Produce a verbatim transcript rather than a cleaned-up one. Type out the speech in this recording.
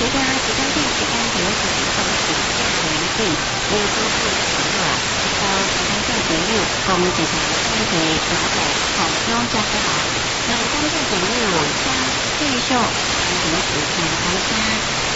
家即將聽時間係一個小時嘅零點，要支持小華，到時間嘅節目，共直情參與我哋廣州集嘅話，那今日節目將繼續，並且時間參加。